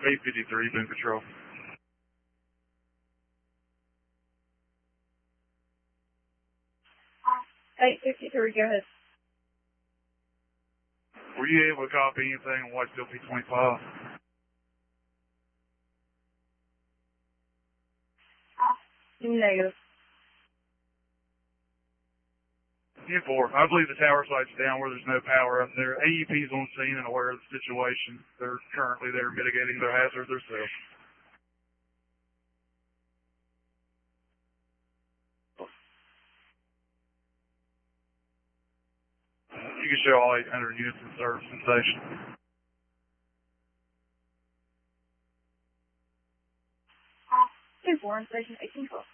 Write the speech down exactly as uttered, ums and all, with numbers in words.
eight fifty-three, Boom Patrol. eight fifty-three, go ahead. Were you able to copy anything on Whitetail P twenty-five? Negative. ten four. I believe the tower site's down where there's no power up there. A E P's on scene and aware of the situation. They're currently there mitigating their hazard themselves. You can show all eight hundred units in service and station. two four on station eighteen twelve.